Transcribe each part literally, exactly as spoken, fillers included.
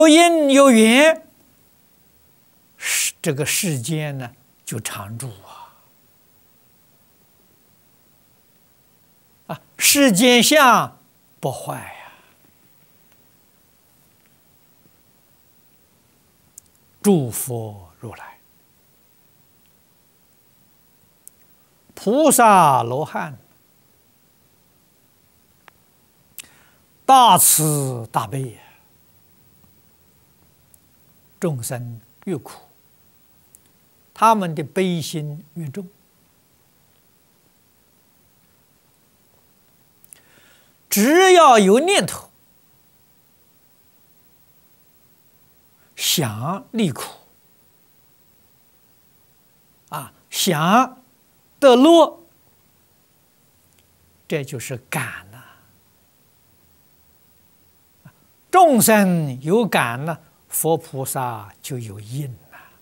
有因有缘，世这个世间呢就常住啊！啊，世间相不坏呀、啊！诸佛如来、菩萨罗汉，大慈大悲呀！众生越苦，他们的悲心越重。只要有念头想离苦啊，想得乐，这就是感呐、啊。众生有感呢，佛菩萨就有因呐、啊。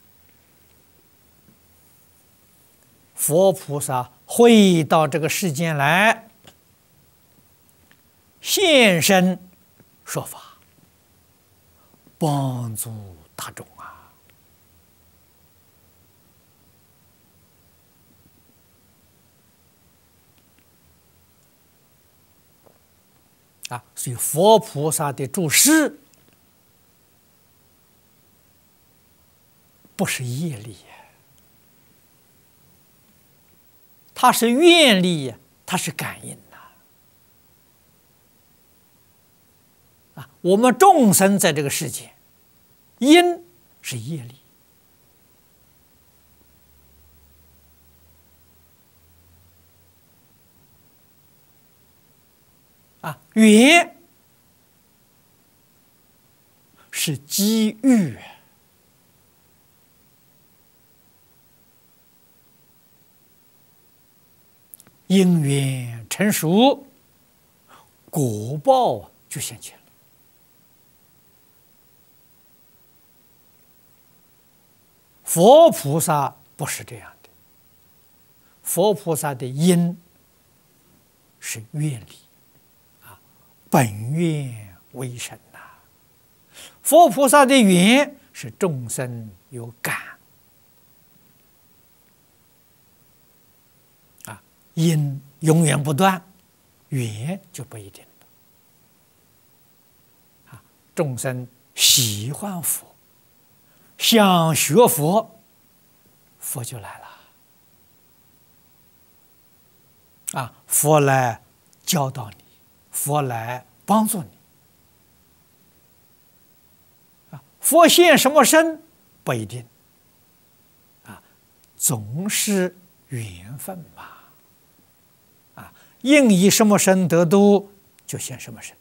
佛菩萨会到这个世间来，现身说法，帮助大众啊！啊，所以佛菩萨的住世不是业力，它是愿力，它是感应呐。啊，我们众生在这个世界，因是业力，啊，缘是机遇。因缘成熟，果报就现前了。佛菩萨不是这样的，佛菩萨的因是愿力啊，本愿为神呐、啊。佛菩萨的缘是众生有感。因永远不断，缘就不一定了。啊，众生喜欢佛，想学佛，佛就来了。啊，佛来教导你，佛来帮助你。啊，佛现什么身不一定。啊，总是缘分嘛。应以什么身得度，就现什么身。